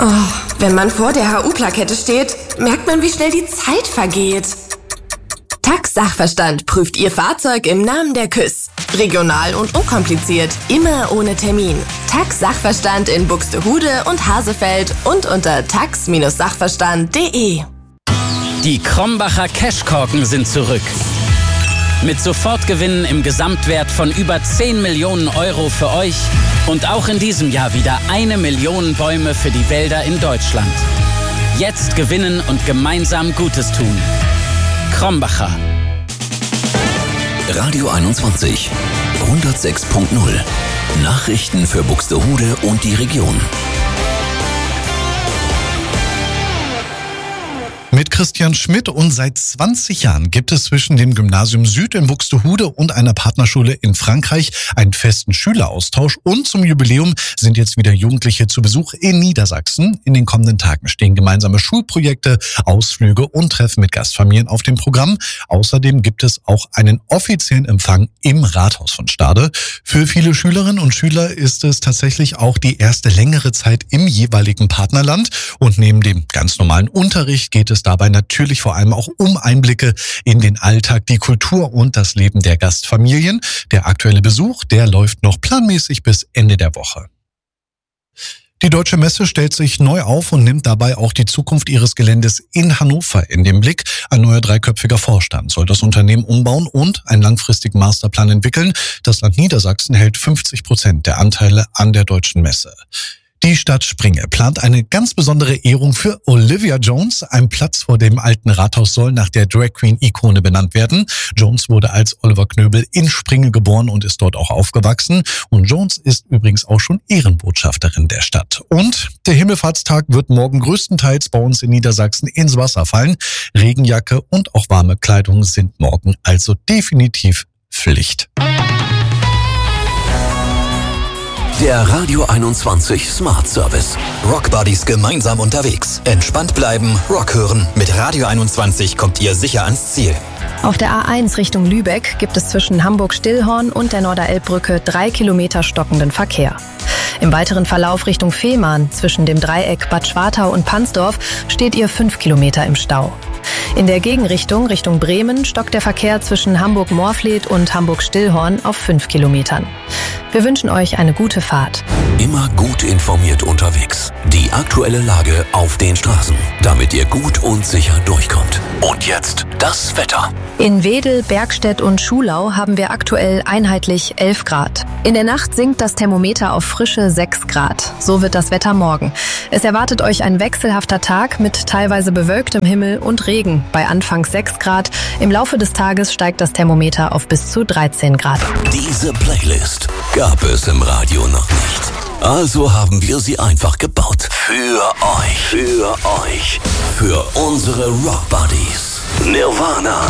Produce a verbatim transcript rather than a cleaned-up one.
Oh, wenn man vor der H U-Plakette steht, merkt man, wie schnell die Zeit vergeht. Tax Sachverstand prüft Ihr Fahrzeug im Namen der K Ü S. Regional und unkompliziert, immer ohne Termin. Tax Sachverstand in Buxtehude und Hasefeld und unter tax Sachverstand punkt de. Die Krombacher Cashkorken sind zurück. Mit Sofortgewinnen im Gesamtwert von über zehn Millionen Euro für euch und auch in diesem Jahr wieder eine Million Bäume für die Wälder in Deutschland. Jetzt gewinnen und gemeinsam Gutes tun. Krombacher. Radio einundzwanzig, hundertsechs Punkt null. Nachrichten für Buxtehude und die Region. Mit Christian Schmidt, und seit zwanzig Jahren gibt es zwischen dem Gymnasium Süd in Buxtehude und einer Partnerschule in Frankreich einen festen Schüleraustausch, und zum Jubiläum sind jetzt wieder Jugendliche zu Besuch in Niedersachsen. In den kommenden Tagen stehen gemeinsame Schulprojekte, Ausflüge und Treffen mit Gastfamilien auf dem Programm. Außerdem gibt es auch einen offiziellen Empfang im Rathaus von Stade. Für viele Schülerinnen und Schüler ist es tatsächlich auch die erste längere Zeit im jeweiligen Partnerland, und neben dem ganz normalen Unterricht geht es dabei natürlich vor allem auch um Einblicke in den Alltag, die Kultur und das Leben der Gastfamilien. Der aktuelle Besuch, der läuft noch planmäßig bis Ende der Woche. Die Deutsche Messe stellt sich neu auf und nimmt dabei auch die Zukunft ihres Geländes in Hannover in den Blick. Ein neuer dreiköpfiger Vorstand soll das Unternehmen umbauen und einen langfristigen Masterplan entwickeln. Das Land Niedersachsen hält fünfzig Prozent der Anteile an der Deutschen Messe. Die Stadt Springe plant eine ganz besondere Ehrung für Olivia Jones. Ein Platz vor dem alten Rathaus soll nach der Drag Queen Ikone benannt werden. Jones wurde als Oliver Knöbel in Springe geboren und ist dort auch aufgewachsen. Und Jones ist übrigens auch schon Ehrenbotschafterin der Stadt. Und der Himmelfahrtstag wird morgen größtenteils bei uns in Niedersachsen ins Wasser fallen. Regenjacke und auch warme Kleidung sind morgen also definitiv Pflicht. Der Radio einundzwanzig Smart Service. Rock Buddies gemeinsam unterwegs. Entspannt bleiben, Rock hören. Mit Radio einundzwanzig kommt ihr sicher ans Ziel. Auf der A eins Richtung Lübeck gibt es zwischen Hamburg-Stillhorn und der Norderelbbrücke drei Kilometer stockenden Verkehr. Im weiteren Verlauf Richtung Fehmarn zwischen dem Dreieck Bad Schwartau und Pansdorf steht ihr fünf Kilometer im Stau. In der Gegenrichtung Richtung Bremen stockt der Verkehr zwischen Hamburg-Morfleet und Hamburg-Stillhorn auf fünf Kilometern. Wir wünschen euch eine gute Fahrt. Immer gut informiert unterwegs. Die aktuelle Lage auf den Straßen, damit ihr gut und sicher durchkommt. Und jetzt das Wetter. In Wedel, Bergstedt und Schulau haben wir aktuell einheitlich elf Grad. In der Nacht sinkt das Thermometer auf frische sechs Grad. So wird das Wetter morgen. Es erwartet euch ein wechselhafter Tag mit teilweise bewölktem Himmel und Regen bei anfangs sechs Grad. Im Laufe des Tages steigt das Thermometer auf bis zu dreizehn Grad. Diese Playlist gab es im Radio noch nicht. Also haben wir sie einfach gebaut. Für euch. Für euch. Für unsere Rock Buddies. Nirvana,